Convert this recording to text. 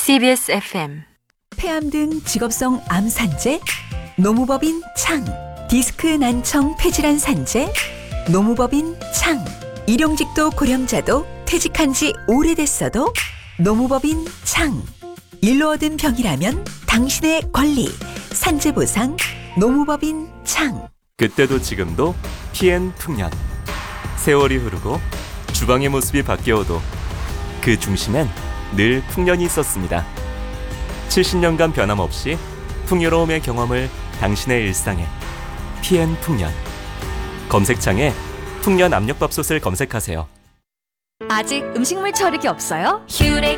TBS FM 폐암 등 직업성 암 산재, 노무법인 창, 디스크 난청 폐질환 산재, 노무법인 창, 일용직도 고령자도 퇴직한 지 오래됐어도 노무법인 창, 일로 얻은 병이라면 당신의 권리, 산재보상, 노무법인 창. 그때도 지금도 PN 풍년. 세월이 흐르고 주방의 모습이 바뀌어도 그 중심엔 늘 풍년이 있었습니다. 70년간 변함없이 풍요로움의 경험을 당신의 일상에 PN 풍년. 검색창에 풍년 압력밥솥을 검색하세요. 아직 음식물 처리기 없어요? 큐렉